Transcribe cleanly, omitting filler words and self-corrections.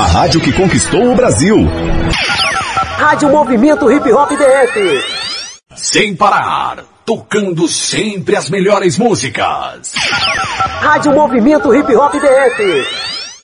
rádio que conquistou o Brasil. Rádio Movimento Hip Hop DF. Sem parar, tocando sempre as melhores músicas. Rádio Movimento Hip Hop DF.